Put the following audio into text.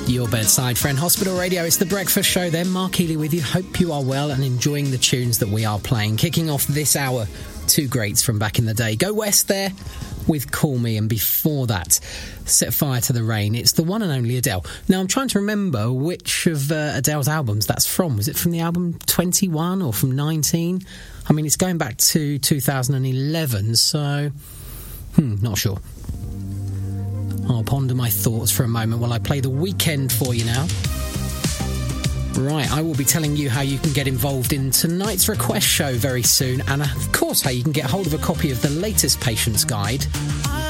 Your bedside friend, Hospital Radio. It's the breakfast show there. Mark Healy with you. Hope you are well and enjoying the tunes that we are playing. Kicking off this hour, two greats from back in the day. Go West there with Call Me, and before that, Set Fire to the Rain. It's the one and only Adele. Now, I'm trying to remember which of Adele's albums that's from. Was it from the album 21 or from 19? I mean, it's going back to 2011, so not sure. I'll ponder my thoughts for a moment while I play The Weekend for you now. Right, I will be telling you how you can get involved in tonight's request show very soon, and of course how you can get hold of a copy of the latest Patient's Guide